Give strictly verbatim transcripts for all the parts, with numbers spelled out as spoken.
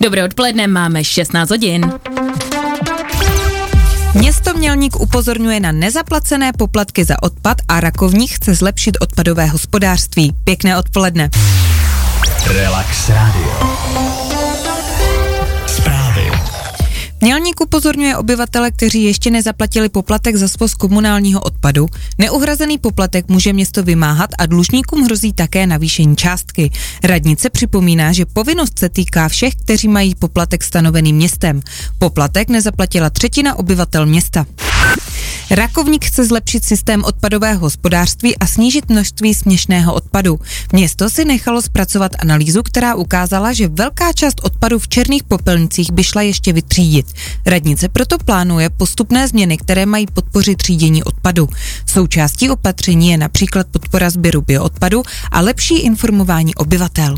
Dobré odpoledne, máme šestnáct hodin. Město Mělník upozorňuje na nezaplacené poplatky za odpad a Rakovník chce zlepšit odpadové hospodářství. Pěkné odpoledne. Relax Radio. Zprávy. Mělník upozorňuje obyvatele, kteří ještě nezaplatili poplatek za svoz komunálního odpadu. Neuhrazený poplatek může město vymáhat a dlužníkům hrozí také navýšení částky. Radnice připomíná, že povinnost se týká všech, kteří mají poplatek stanovený městem. Poplatek nezaplatila třetina obyvatel města. Rakovník chce zlepšit systém odpadového hospodářství a snížit množství směsného odpadu. Město si nechalo zpracovat analýzu, která ukázala, že velká část odpadu v černých popelnicích by šla ještě vytřídit. Radnice proto plánuje postupné změny, které mají podpořit třídění odpadu. Součástí opatření je například podpora sběru bioodpadu a lepší informování obyvatel.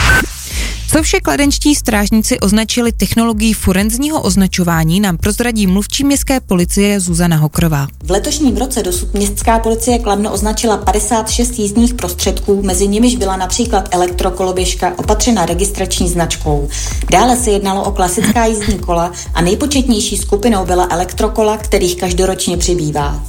Co vše kladenčtí strážníci označili technologií forenzního označování, nám prozradí mluvčí městské policie Zuzana Hokrová. V letošním roce dosud městská policie Kladno označila padesát šest jízdních prostředků, mezi nimiž byla například elektrokoloběžka opatřená registrační značkou. Dále se jednalo o klasická jízdní kola a nejpočetnější skupinou byla elektrokola, kterých každoročně přibývá.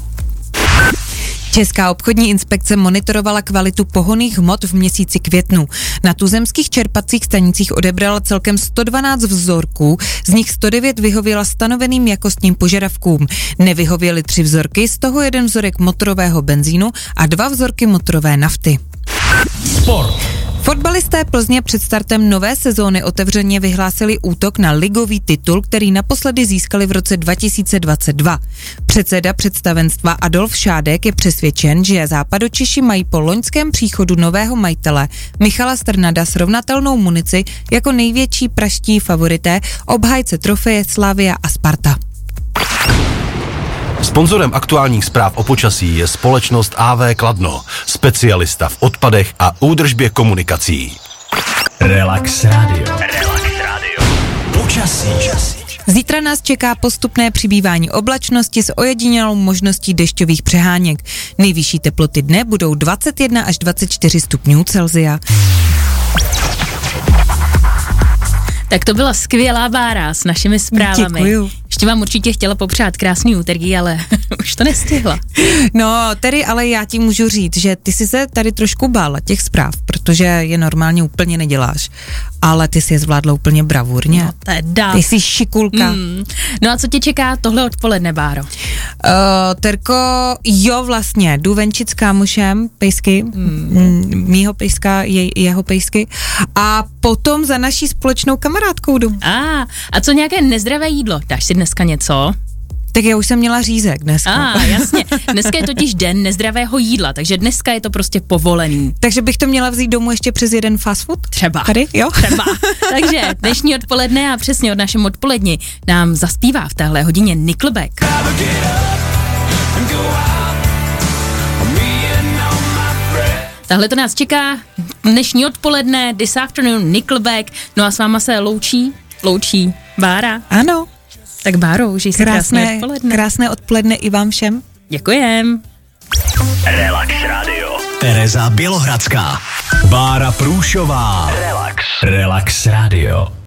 Česká obchodní inspekce monitorovala kvalitu pohonných hmot v měsíci květnu. Na tuzemských čerpacích stanicích odebrala celkem sto dvanáct vzorků, z nich sto devět vyhověla stanoveným jakostním požadavkům. Nevyhověly tři vzorky, z toho jeden vzorek motorového benzínu a dva vzorky motorové nafty. Sport. Fotbalisté Plzně před startem nové sezóny otevřeně vyhlásili útok na ligový titul, který naposledy získali v roce dva tisíce dvacet dva. Předseda představenstva Adolf Šádek je přesvědčen, že Západočeši mají po loňském příchodu nového majitele Michala Strnada srovnatelnou munici jako největší pražští favorité, obhájce trofeje Slavia a Sparta. Sponzorem aktuálních zpráv o počasí je společnost á vé Kladno, specialista v odpadech a údržbě komunikací. Relax Radio. Relax Radio. Počasí. Zítra nás čeká postupné přibývání oblačnosti s ojedinělou možností dešťových přeháněk. Nejvyšší teploty dne budou dvacet jedna až dvacet čtyři stupňů Celsia. Tak to byla skvělá Bára s našimi zprávami. Děkuju. Ještě vám určitě chtěla popřát krásný úterý, ale už to nestihla. No, tedy ale já ti můžu říct, že ty jsi se tady trošku bála těch zpráv, protože je normálně úplně neděláš, ale ty jsi je zvládla úplně bravurně. No teda. Ty jsi šikulka. Mm. No a co tě čeká tohle odpoledne, Báro? Uh, Terko, jo vlastně, jdu venčit s kámošem, pejsky, mm. mýho pejska, je, jeho pejsky a potom za naší společnou kamarádkou jdu. A, a co nějaké nezdravé jídlo? Dáš si dneska něco? Tak já už jsem měla řízek dneska. A, jasně. Dneska je totiž den nezdravého jídla, takže dneska je to prostě povolený. Takže bych to měla vzít domů ještě přes jeden fast food? Třeba. Tady, jo? Třeba. Takže dnešní odpoledne a přesně od našem odpoledni nám zaspívá v téhle hodině Nickelback. Tahle to nás čeká dnešní odpoledne, this afternoon Nickelback, no a s váma se loučí, loučí Bára. Ano. Tak Báro, užij si krásné, krásné odpoledne. Krásné odpoledne i vám všem. Děkujem. Relax Radio. Tereza Bělohradská. Bára Průšová. Relax. Relax Radio.